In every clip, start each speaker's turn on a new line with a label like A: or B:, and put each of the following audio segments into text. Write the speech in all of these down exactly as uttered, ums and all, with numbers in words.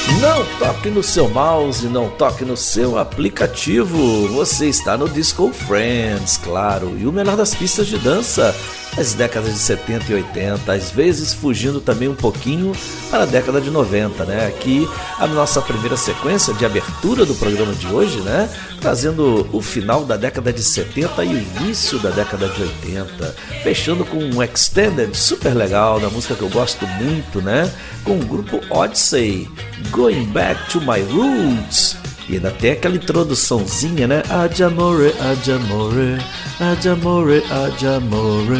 A: Não toque no seu mouse, não toque no seu aplicativo. Você está no Disco Friends, claro, e o melhor das pistas de dança, as décadas de setenta e oitenta, às vezes fugindo também um pouquinho para a década de noventa, né? Aqui a nossa primeira sequência de abertura do programa de hoje, né? Trazendo o final da década de setenta e o início da década de oitenta, fechando com um extended super legal da música que eu gosto muito, né? Com o grupo Odyssey, Going Back to My Roots. E ainda tem aquela introduçãozinha, né? Adamore, Adamore, Adamore, Adamore.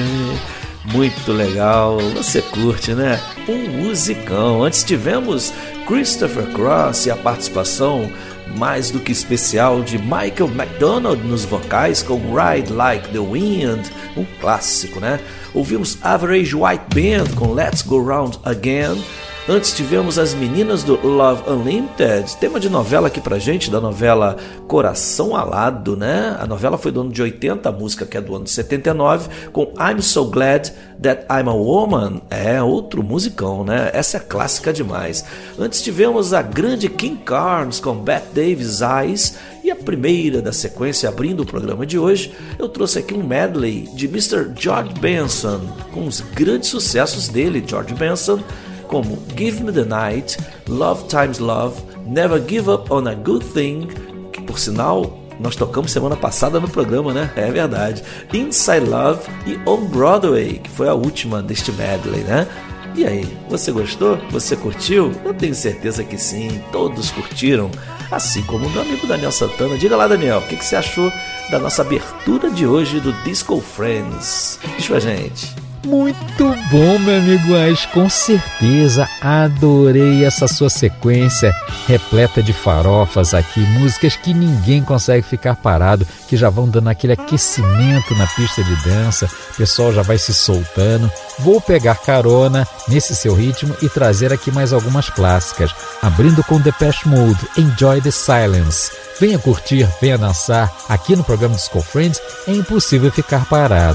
A: Muito legal, você curte, né? Um musicão. Antes tivemos Christopher Cross e a participação mais do que especial de Michael McDonald nos vocais com Ride Like the Wind, um clássico, né? Ouvimos Average White Band com Let's Go Round Again. Antes tivemos as meninas do Love Unlimited, tema de novela aqui pra gente, da novela Coração Alado, né? A novela foi do ano de oitenta, a música que é do ano de setenta e nove, com I'm So Glad That I'm a Woman. É outro musicão, né? Essa é clássica demais. Antes tivemos a grande King Carnes com Bette Davis Eyes. E a primeira da sequência, abrindo o programa de hoje, eu trouxe aqui um medley de mister George Benson, com os grandes sucessos dele, George Benson, como Give Me The Night, Love Times Love, Never Give Up On A Good Thing, que por sinal nós tocamos semana passada no programa, né? É verdade. Inside Love e On Broadway, que foi a última deste medley, né? E aí, você gostou? Você curtiu? Eu tenho certeza que sim, todos curtiram, assim como o meu amigo Daniel Santana. Diga lá, Daniel, o que, que você achou da nossa abertura de hoje do Disco Friends? Diz pra gente.
B: Muito bom, meu amigo Ais, com certeza adorei essa sua sequência repleta de farofas aqui, músicas que ninguém consegue ficar parado, que já vão dando aquele aquecimento na pista de dança, o pessoal já vai se soltando. Vou pegar carona nesse seu ritmo e trazer aqui mais algumas clássicas, abrindo com Depeche Mode, Enjoy the Silence. Venha curtir, venha dançar, aqui no programa Disco Friends é impossível ficar parado.